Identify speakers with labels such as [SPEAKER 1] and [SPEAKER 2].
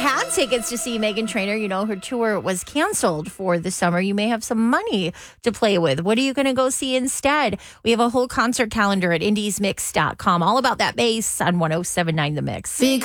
[SPEAKER 1] had tickets to see Meghan Trainor, her tour was canceled for the summer, you may have some money to play with. What are you going to go see instead? We have a whole concert calendar at indiesmix.com, all about that bass on 107.9 The Mix.